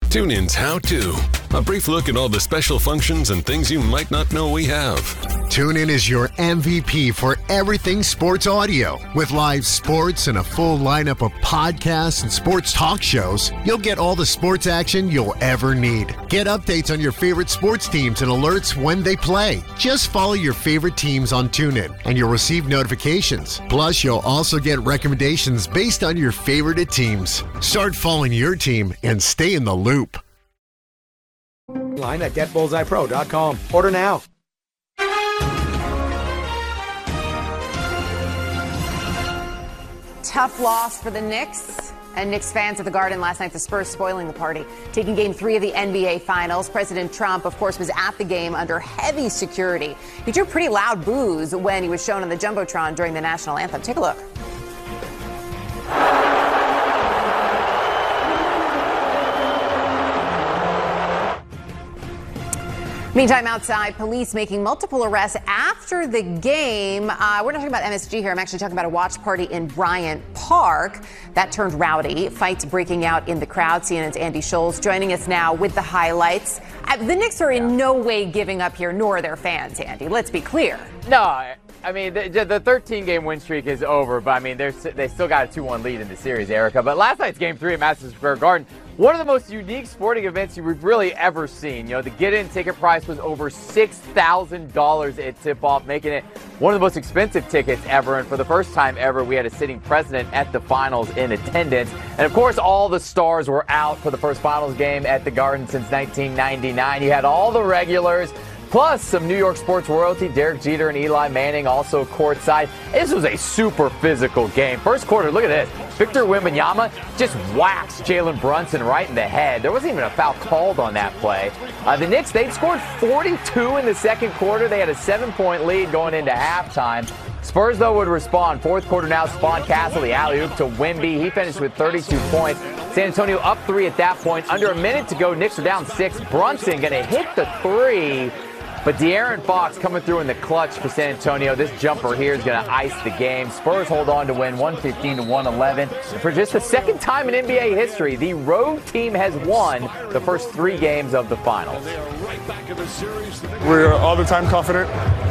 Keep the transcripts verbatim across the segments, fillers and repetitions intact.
TuneIn's How To. A brief look at all the special functions and things you might not know we have. TuneIn is your M V P for everything sports audio. With live sports and a full lineup of podcasts and sports talk shows, you'll get all the sports action you'll ever need. Get updates on your favorite sports teams and alerts when they play. Just follow your favorite teams on TuneIn, and you'll receive notifications. Plus, you'll also get recommendations based on your favorite teams. Start following your team and stay in the loop. Line at get bullseye pro dot com. Order now. Tough loss for the Knicks and Knicks fans at the Garden last night. The Spurs spoiling the party, taking game three of the N B A Finals. President Trump, of course, was at the game under heavy security. He drew pretty loud boos when he was shown on the Jumbotron during the national anthem. Take a look. Meantime, outside, police making multiple arrests after the game. Uh, we're not talking about M S G here. I'm actually talking about a watch party in Bryant Park that turned rowdy. Fights breaking out in the crowd. C N N's Andy Scholes joining us now with the highlights. Uh, the Knicks are in no way giving up here, nor their fans, Andy. Let's be clear. No, I mean, the thirteen-game win streak is over, but, I mean, they still got a two one lead in the series, Erica. But last night's game three at Madison Square Garden, one of the most unique sporting events we've really ever seen. You know, the get-in ticket price was over six thousand dollars at tip-off, making it one of the most expensive tickets ever. And for the first time ever, we had a sitting president at the finals in attendance. And, of course, all the stars were out for the first finals game at the Garden since nineteen ninety-nine. You had all the regulars, plus some New York sports royalty, Derek Jeter and Eli Manning also courtside. This was a super physical game. First quarter, look at this. Victor Wembanyama just whacks Jalen Brunson right in the head. There wasn't even a foul called on that play. Uh, the Knicks, they'd scored forty-two in the second quarter. They had a seven-point lead going into halftime. Spurs, though, would respond. Fourth quarter now, Spawn Castle, the alley-oop to Wemby. He finished with thirty-two points. San Antonio up three at that point. Under a minute to go, Knicks are down six. Brunson going to hit the three. But De'Aaron Fox coming through in the clutch for San Antonio. This jumper here is going to ice the game. Spurs hold on to win one fifteen to one eleven. And for just the second time in N B A history, the road team has won the first three games of the finals. We're all the time confident.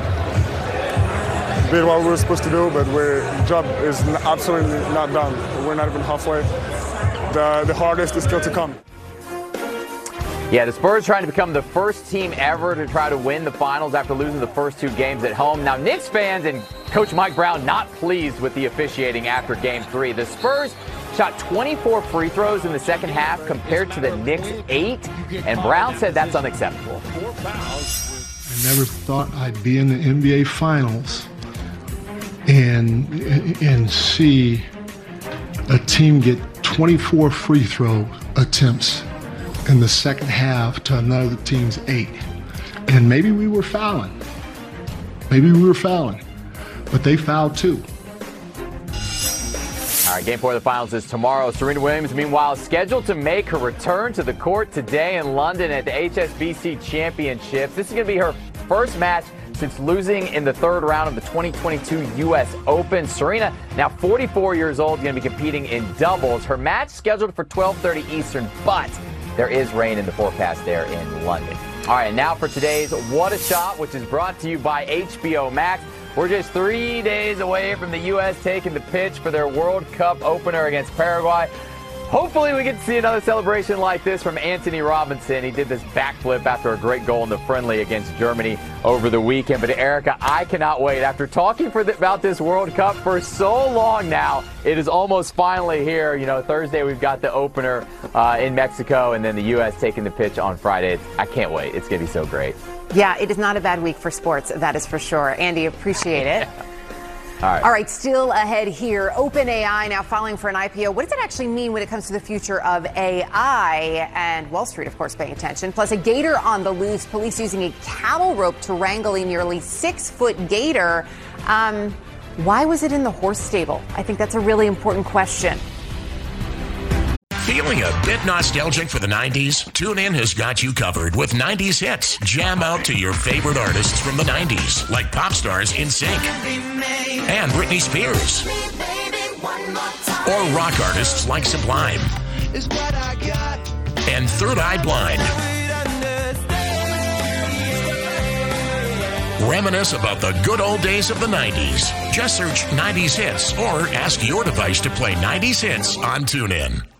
Did what we were supposed to do, but the job is absolutely not done. We're not even halfway. The, the hardest is still to come. Yeah, the Spurs trying to become the first team ever to try to win the finals after losing the first two games at home. Now, Knicks fans and Coach Mike Brown not pleased with the officiating after game three. The Spurs shot twenty-four free throws in the second half compared to the Knicks eight, and Brown said that's unacceptable. I never thought I'd be in the N B A Finals and and see a team get twenty-four free throw attempts in the second half to another team's eight. And maybe we were fouling. Maybe we were fouling. But they fouled too. All right, game four of the finals is tomorrow. Serena Williams, meanwhile, scheduled to make her return to the court today in London at the H S B C Championships. This is going to be her first match since losing in the third round of the twenty twenty-two U S Open. Serena, now forty-four years old, going to be competing in doubles. Her match scheduled for twelve thirty Eastern, but there is rain in the forecast there in London. All right, and now for today's What a Shot, which is brought to you by H B O Max. We're just three days away from the U S taking the pitch for their World Cup opener against Paraguay. Hopefully we get to see another celebration like this from Anthony Robinson. He did this backflip after a great goal in the friendly against Germany over the weekend. But Erica, I cannot wait. After talking for the, about this World Cup for so long now, it is almost finally here. You know, Thursday we've got the opener uh, in Mexico, and then the U S taking the pitch on Friday. It's, I can't wait. It's going to be so great. Yeah, it is not a bad week for sports, that is for sure. Andy, appreciate it. All right. All right, still ahead here. OpenAI now filing for an I P O. What does that actually mean when it comes to the future of A I? And Wall Street, of course, paying attention. Plus, a gator on the loose. Police using a cattle rope to wrangle a nearly six-foot gator. Um, why was it in the horse stable? I think that's a really important question. Feeling a bit nostalgic for the nineties? TuneIn has got you covered with nineties hits. Jam out to your favorite artists from the nineties, like pop stars NSYNC and Britney Spears, or rock artists like Sublime and Third Eye Blind. Reminisce about the good old days of the nineties. Just search nineties Hits or ask your device to play nineties Hits on TuneIn.